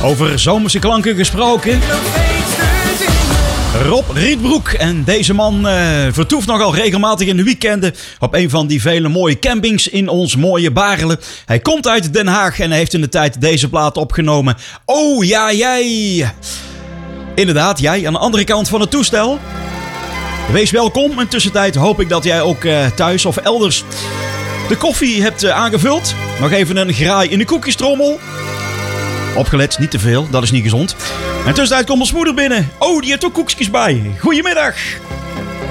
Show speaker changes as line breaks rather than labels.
Over zomerse klanken gesproken. Rob Rietbroek. En deze man vertoeft nogal regelmatig in de weekenden op een van die vele mooie campings in ons mooie Baarle. Hij komt uit Den Haag en heeft in de tijd deze plaat opgenomen. Oh ja, jij. Inderdaad, jij aan de andere kant van het toestel. Wees welkom. In tussentijd hoop ik dat jij ook thuis of elders de koffie hebt aangevuld. Nog even een graai in de koekjestrommel. Opgelet, niet te veel, dat is niet gezond. En tussentijd komt ons moeder binnen. Oh, die heeft ook koekjes bij. Goedemiddag.